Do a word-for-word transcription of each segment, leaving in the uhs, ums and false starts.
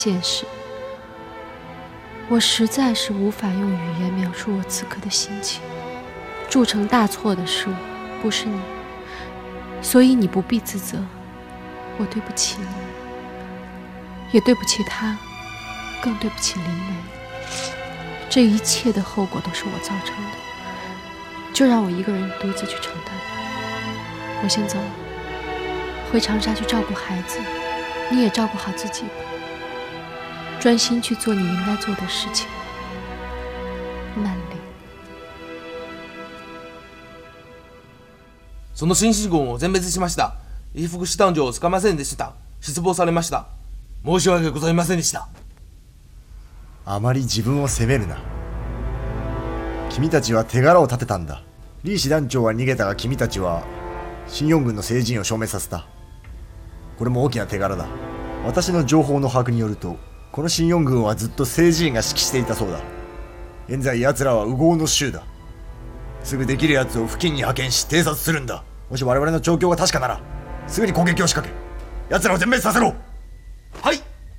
现实。我实在是无法用语言描述我此刻的心情。铸成大错的是我，不是你，所以你不必自责。我对不起你，也对不起他，更对不起林梅。这一切的后果都是我造成的，就让我一个人独自去承担吧。我先走了，回长沙去照顾孩子，你也照顾好自己吧，专心去做你应该做的事情。曼玲。 その新紙号を全滅しました。衣服師団長をつかませんでした。失望されました。申し訳ございませんでした。 あまり自分を責めるな。君たちは手柄を立てたんだ。リー師団長は逃げたが、君たちは新四軍の聖人を消滅させた。これも大きな手柄だ。私の情報の把握によると、この新四軍はずっと聖人が指揮していたそうだ。現在奴らは右往の衆だ。すぐできる奴を付近に派遣し偵察するんだ。もし我々の状況が確かなら、すぐに攻撃を仕掛け、奴らを全滅させろ。 はい。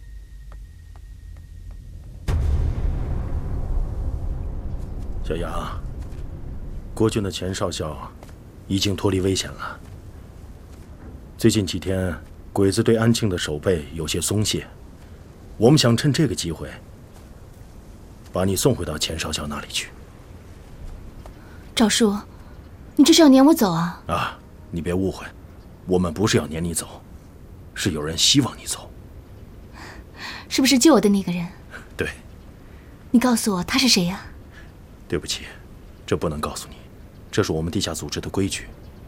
小杨，国军的钱少校已经脱离危险了。最近几天，鬼子对安庆的守备有些松懈，我们想趁这个机会，把你送回到钱少校那里去。 赵叔，你这是要撵我走啊？ 啊，你别误会，我们不是要撵你走，是有人希望你走。 是不是救我的那个人？ 对。 你告诉我他是谁呀？ 对不起，这不能告诉你，这是我们地下组织的规矩。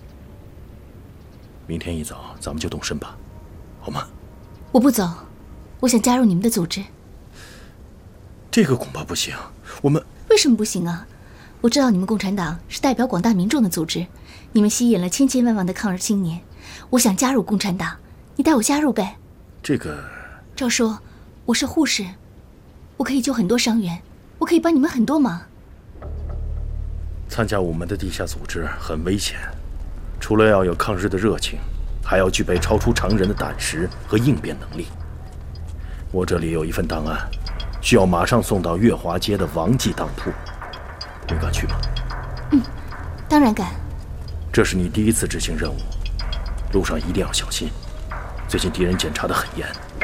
明天一早咱们就动身吧，好吗？ 我不走，我想加入你们的组织。 这个恐怕不行，我们为什么不行啊？我知道你们共产党是代表广大民众的组织，你们吸引了千千万万的抗日青年。我想加入共产党，你带我加入呗。 这个， 赵叔，我是护士，我可以救很多伤员，我可以帮你们很多忙。 参加我们的地下组织很危险，除了要有抗日的热情，还要具备超出常人的胆识和应变能力。我这里有一份档案，需要马上送到月华街的王记当铺，你敢去吗？ 嗯，当然敢。 这是你第一次执行任务，路上一定要小心，最近敌人检查得很严。